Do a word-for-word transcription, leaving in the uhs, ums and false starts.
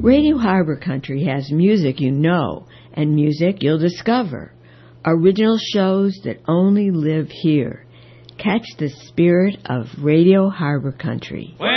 Radio Harbor Country has music you know and music you'll discover. Original shows that only live here. Catch the spirit of Radio Harbor Country. When